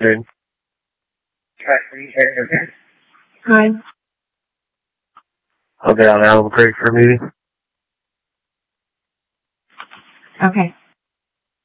Jane. Hi. I'll be on Alum Creek for a meeting. Okay.